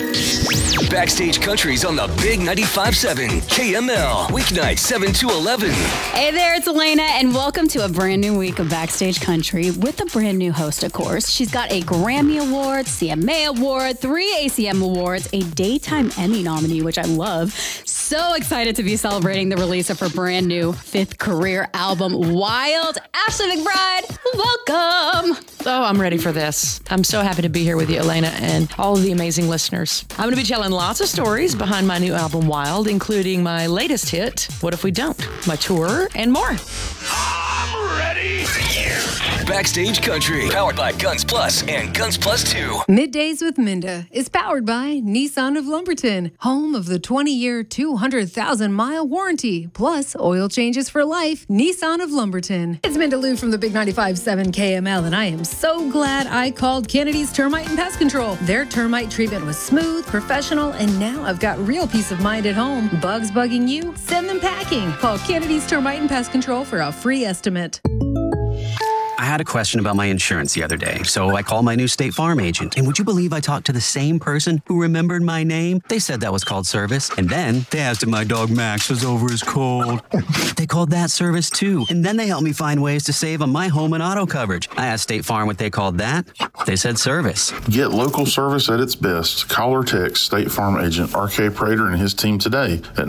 Backstage Country's on the Big 95.7 KML. Weeknight 7 to 11. Hey there, it's Elena, and welcome to a brand new week of Backstage Country with a brand new host, of course. She's got a Grammy Award, CMA Award, 3 ACM Awards, a Daytime Emmy nominee, which I love. So excited to be celebrating the release of her brand new 5th career album, Wild. Ashley McBryde, welcome. Oh, I'm ready for this. I'm so happy to be here with you, Elena, and all of the amazing listeners. I'm going to be telling lots of stories behind my new album, Wild, including my latest hit, What If We Don't?, my tour, and more. I'm ready. Backstage Country, powered by Guns Plus and Guns Plus 2. Middays with Minda is powered by Nissan of Lumberton, home of the 20-year, 200,000-mile warranty, plus oil changes for life. Nissan of Lumberton. It's Minda Lou from the Big 95.7 KML, and I am so glad I called Kennedy's Termite and Pest Control. Their termite treatment was smooth, professional, and now I've got real peace of mind at home. Bugs bugging you? Send them packing. Call Kennedy's Termite and Pest Control for a free estimate. I had a question about my insurance the other day, so I called my new State Farm agent. And would you believe I talked to the same person who remembered my name? They said that was called service. And then they asked if my dog Max was over his cold. They called that service too. And then they helped me find ways to save on my home and auto coverage. I asked State Farm what they called that. They said service. Get local service at its best. Call or text State Farm agent R.K. Prater and his team today at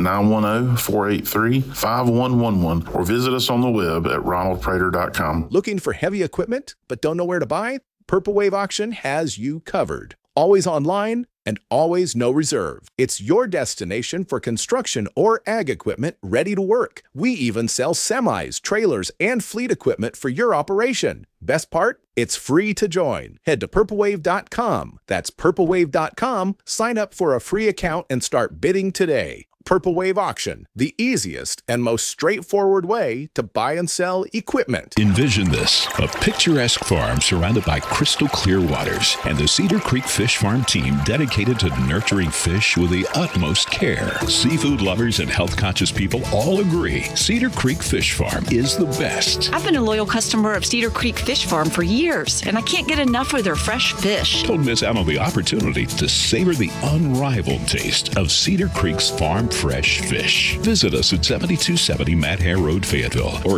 910-483-5111 or visit us on the web at ronaldprater.com. Looking for heavy equipment but don't know where to buy? Purple Wave Auction has you covered. Always online and always no reserve. It's your destination for construction or ag equipment ready to work. We even sell semis, trailers, and fleet equipment for your operation. Best part? It's free to join. Head to purplewave.com. That's purplewave.com. Sign up for a free account and start bidding today. Purple Wave Auction, the easiest and most straightforward way to buy and sell equipment. Envision this, a picturesque farm surrounded by crystal clear waters and the Cedar Creek Fish Farm team dedicated to nurturing fish with the utmost care. Seafood lovers and health-conscious people all agree Cedar Creek Fish Farm is the best. I've been a loyal customer of Cedar Creek Fish Farm for years, and I can't get enough of their fresh fish. Don't miss out on the opportunity to savor the unrivaled taste of Cedar Creek's farm fresh fish. Visit us at 7270 Matt Hare Road, Fayetteville, or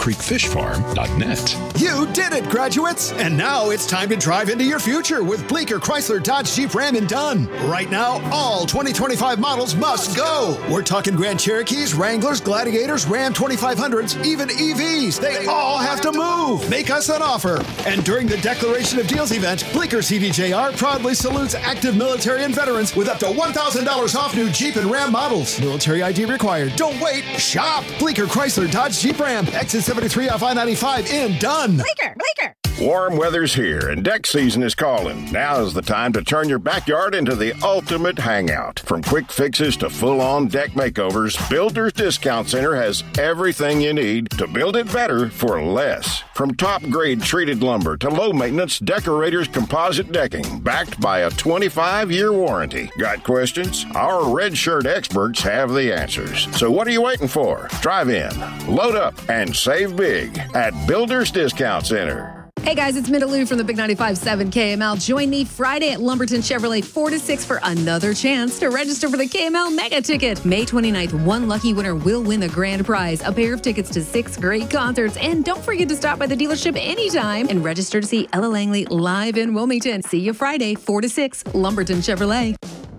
cedarcreekfishfarm.net. You did it, graduates! And now it's time to drive into your future with Bleecker Chrysler Dodge Jeep Ram in Dunn. Right now, all 2025 models must go. We're talking Grand Cherokees, Wranglers, Gladiators, Ram 2500s, even EVs. They all have to move. Make us an offer. And during the Declaration of Deals event, Bleecker CDJR proudly salutes active military and veterans with up to $1,000 off new Jeep and Ram models. Military ID required. Don't wait. Shop. Bleecker Chrysler Dodge Jeep Ram. Exit 73 off I-95 in Dunn. Bleecker. Warm weather's here and deck season is calling. Now is the time to turn your backyard into the ultimate hangout. From quick fixes to full-on deck makeovers, Builders Discount Center has everything you need to build it better for less. From top-grade treated lumber to low-maintenance Decorators composite decking, backed by a 25-year warranty. Got questions? Our Red Shirt experts have the answers. So what are you waiting for? Drive in, load up, and save big at Builders Discount Center. Hey guys, it's Minda Lou from the Big 95.7 KML. Join me Friday at Lumberton Chevrolet 4 to 6 for another chance to register for the KML Mega Ticket. May 29th, one lucky winner will win the grand prize, a pair of tickets to 6 great concerts. And don't forget to stop by the dealership anytime and register to see Ella Langley live in Wilmington. See you Friday, 4 to 6, Lumberton Chevrolet.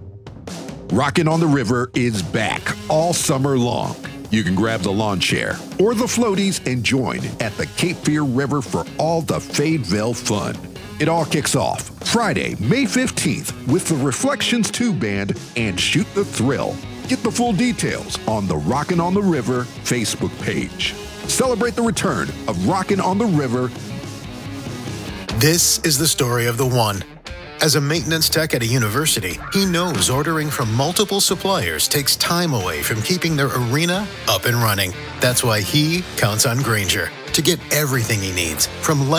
Rockin' on the River is back all summer long. You can grab the lawn chair or the floaties and join at the Cape Fear River for all the Fayetteville fun. It all kicks off Friday, May 15th with the Reflections 2 Band and Shoot the Thrill. Get the full details on the Rockin' on the River Facebook page. Celebrate the return of Rockin' on the River. This is the story of the one. As a maintenance tech at a university, he knows ordering from multiple suppliers takes time away from keeping their arena up and running. That's why he counts on Grainger to get everything he needs, from